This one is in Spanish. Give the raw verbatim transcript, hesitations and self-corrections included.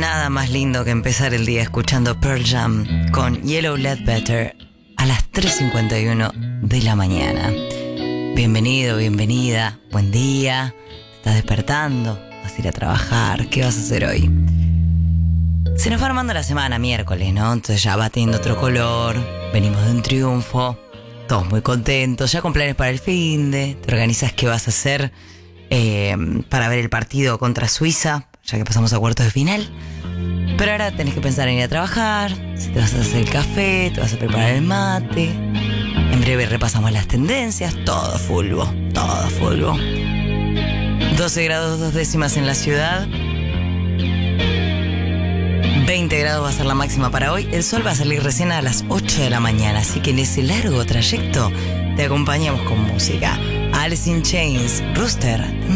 Nada más lindo que empezar el día escuchando Pearl Jam con Yellow Ledbetter a las tres cincuenta y uno de la mañana. Bienvenido, bienvenida, buen día. ¿Estás despertando? ¿Vas a ir a trabajar? ¿Qué vas a hacer hoy? Se nos va armando la semana, miércoles, ¿no? Entonces ya va teniendo otro color, venimos de un triunfo, todos muy contentos, ya con planes para el finde, te organizas qué vas a hacer eh, para ver el partido contra Suiza, ya que pasamos a cuartos de final. Pero ahora tenés que pensar en ir a trabajar, si te vas a hacer el café, te vas a preparar el mate. En breve repasamos las tendencias, todo fulbo, todo fulbo. doce grados dos décimas en la ciudad. veinte grados va a ser la máxima para hoy. El sol va a salir recién a las ocho de la mañana, así que en ese largo trayecto te acompañamos con música. Alice in Chains, Rooster and